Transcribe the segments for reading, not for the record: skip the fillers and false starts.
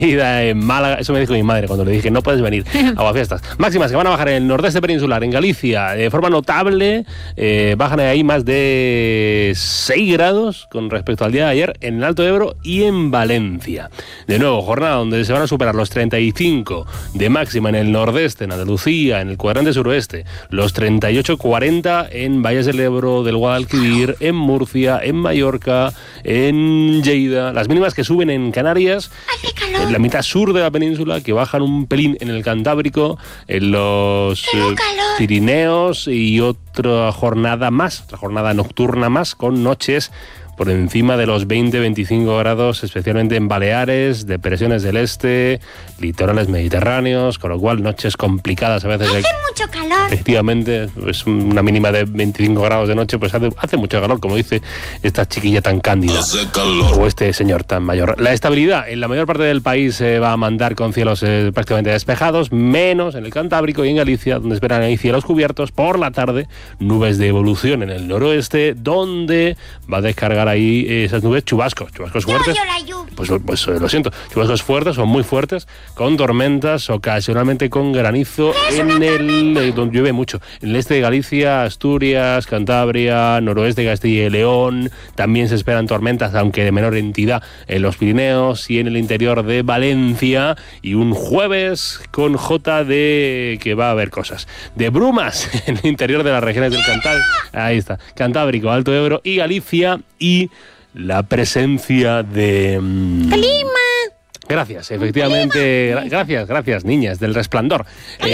en Málaga, eso me dijo mi madre cuando le dije no puedes venir a Aguafiestas. Máximas que van a bajar en el nordeste peninsular, en Galicia, de forma notable, bajan ahí más de 6 grados con respecto al día de ayer en el Alto Ebro y en Valencia. De nuevo, jornada donde se van a superar los 35 de máxima en el nordeste, en Andalucía, en el cuadrante suroeste, los 38-40 en Valles del Ebro, del Guadalquivir, en Murcia, en Mallorca, en Lleida, las mínimas que suben en Canarias, en la mitad sur de la península, que bajan un pelín en el Cantábrico, en los Pirineos y otra jornada nocturna más, con noches por encima de los 20-25 grados, especialmente en Baleares, depresiones del este, litorales mediterráneos, con lo cual noches complicadas a veces. Hace mucho calor. Efectivamente, pues una mínima de 25 grados de noche, pues hace mucho calor, como dice esta chiquilla tan cándida, o este señor tan mayor. La estabilidad en la mayor parte del país se va a mandar con cielos prácticamente despejados, menos en el Cantábrico y en Galicia, donde esperan ahí cielos cubiertos. Por la tarde, nubes de evolución en el noroeste, donde va a descargar ahí esas nubes chubascos fuertes. Pues lo siento, chubascos fuertes o muy fuertes, con tormentas, ocasionalmente con granizo donde llueve mucho. En el este de Galicia, Asturias, Cantabria, noroeste de Castilla y León, también se esperan tormentas, aunque de menor entidad, en los Pirineos y en el interior de Valencia, y un jueves con J de que va a haber cosas. De brumas en el interior de las regiones del Cantábrico, Alto Ebro y Galicia, y la presencia de... ¡Calima! Gracias, efectivamente. Gracias, niñas, del Resplandor.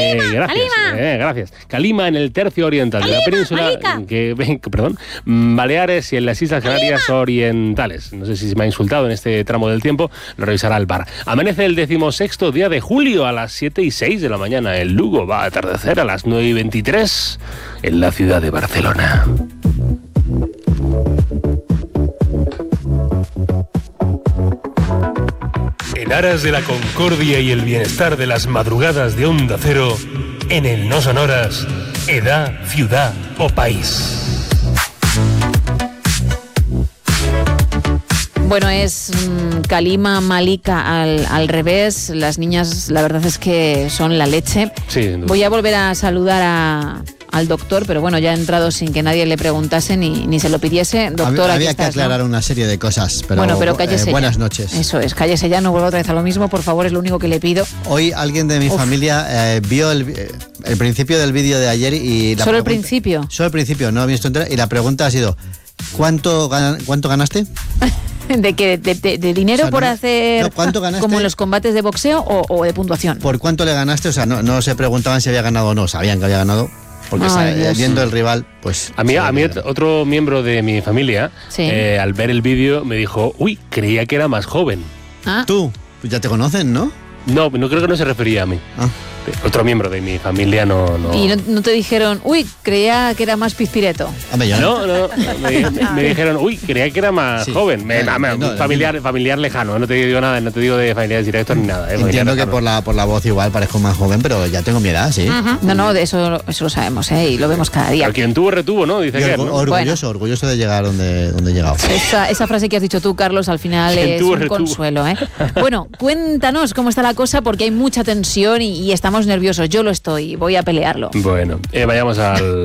Gracias. Calima en el tercio oriental de la península, Baleares y en las Islas Canarias Orientales. No sé si se me ha insultado en este tramo del tiempo, lo revisará el bar. Amanece el 16º día de julio a las 7:06 de la mañana. El Lugo va a atardecer a las 9:23 en la ciudad de Barcelona. En aras de la concordia y el bienestar de las madrugadas de Onda Cero, en el No Sonoras, edad, ciudad o país. Bueno, es Calima Malika al revés. Las niñas, la verdad es que son la leche. Sí, voy a volver a saludar al doctor, pero bueno, ya ha entrado sin que nadie le preguntase ni se lo pidiese. Doctor, había que aclarar, ¿no?, una serie de cosas, pero cállese buenas ya. Noches. Eso es, cállese ya, no vuelva otra vez a lo mismo, por favor, es lo único que le pido. Hoy alguien de mi familia vio el principio del vídeo de ayer y... ¿Solo el principio? Solo el principio, no he visto entera, y la pregunta ha sido, ¿cuánto ganaste? ¿De qué? ¿De dinero, o sea, por hacer... No, ¿cuánto ganaste? ¿Como en los combates de boxeo o de puntuación? ¿Por cuánto le ganaste? O sea, no se preguntaban si había ganado o no, sabían que había ganado. Porque viendo el rival, pues... A mí otro miembro de mi familia, sí, al ver el vídeo, me dijo, uy, creía que era más joven. ¿Ah? Tú, pues ya te conocen, ¿no? No creo que no se refería a mí. Otro miembro de mi familia no... ¿Y no te dijeron, uy, creía que era más pizpireto? Hombre, yo no. Me dijeron, uy, creía que era más joven. Familiar lejano, no te digo nada, no te digo de familiares directos ni nada. Entiendo que por la voz igual parezco más joven, pero ya tengo mi edad, sí. No, de eso lo sabemos, y lo vemos cada día. Pero quien tuvo, retuvo, ¿no? Dice que orgulloso de llegar donde he llegado. Esa frase que has dicho tú, Carlos, al final es un consuelo, Bueno, cuéntanos cómo está la cosa, porque hay mucha tensión y estamos nerviosos. Yo lo estoy, voy a pelearlo. Bueno, vayamos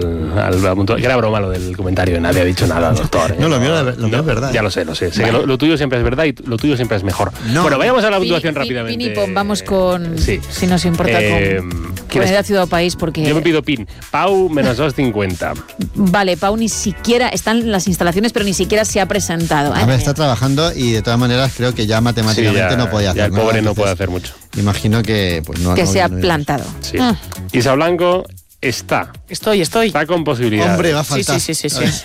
al punto. Que era broma lo del comentario, nadie ha dicho nada, doctor. No, lo mío es verdad. Ya lo sé. Sé que lo tuyo siempre es verdad y lo tuyo siempre es mejor. No. Bueno, vayamos a la puntuación rápidamente. Pinipón, vamos con... Si nos importa con edad, ciudad o país, porque... Yo me pido Pin. Pau, menos 2,50. Vale, Pau ni siquiera... Están en las instalaciones, pero ni siquiera se ha presentado. A ver, está trabajando y de todas maneras creo que ya matemáticamente no podía hacer ya el pobre nada, no puede hacer mucho. Imagino que... Pues no, que se ha plantado. Sí. Isa Blanco está. Estoy. Está con posibilidades. Hombre, va a faltar. Sí.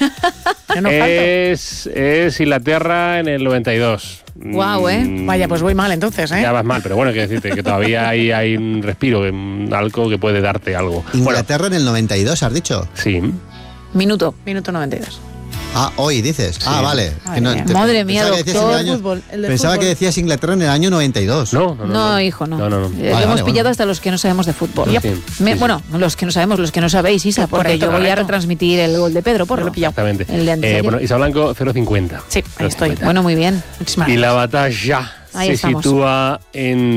Yo no es Inglaterra en el 92. Guau, Vaya, pues voy mal entonces, Ya vas mal, pero bueno, quiero decirte que todavía hay un respiro, algo que puede darte algo. Inglaterra en el 92, ¿has dicho? Sí. Minuto 92. Hoy dices. Sí. Vale. Madre mía, doctor. Pensaba que decías Inglaterra en el año 92. No, hijo, no. Hemos pillado hasta los que no sabemos de fútbol. Bueno, los que no sabemos, los que no sabéis, Isa, porque yo voy a retransmitir el gol de Pedro Porro. Exactamente. Bueno, Isa Blanco, 0,50. Sí, ahí estoy. Bueno, muy bien. Y la batalla Ahí se estamos. sitúa en